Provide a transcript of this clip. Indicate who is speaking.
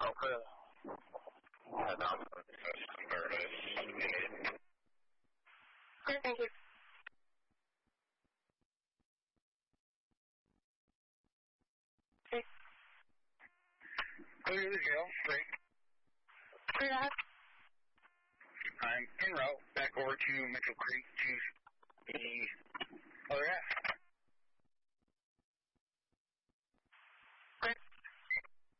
Speaker 1: Okay.
Speaker 2: Good, thank you.
Speaker 1: Clear to the jail, straight.
Speaker 2: Clear out.
Speaker 1: I'm en route back over to Mitchell Creek to the other half.